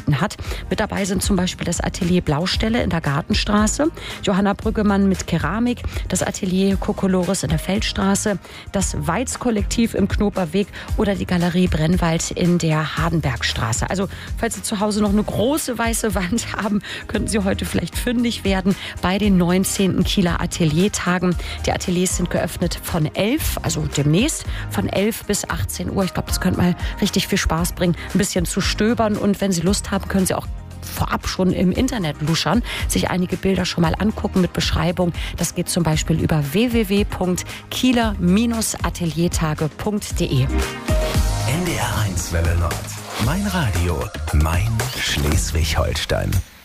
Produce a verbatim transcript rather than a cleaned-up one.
anzubieten hat. Mit dabei sind zum Beispiel das Atelier Blaustelle in der Gartenstraße, Johanna Brüggemann mit Keramik, das Atelier Kokolores in der Feldstraße, das Weiz-Kollektiv im Knoperweg oder die Galerie Brennwald in der Hardenbergstraße. Also, falls Sie zu Hause noch eine große weiße Wand haben, könnten Sie heute vielleicht fündig werden bei den neunzehnten Kieler Ateliertagen. Die Ateliers sind geöffnet von elf, also demnächst, von elf bis achtzehn Uhr. Ich glaube, das könnte mal richtig viel Spaß bringen, ein bisschen zu stöbern. Und wenn Sie Lust haben, können Sie auch vorab schon im Internet luschern, sich einige Bilder schon mal angucken mit Beschreibung. Das geht zum Beispiel über w w w punkt kieler ateliertage punkt d e. N D R eins Welle Nord. Mein Radio, mein Schleswig-Holstein.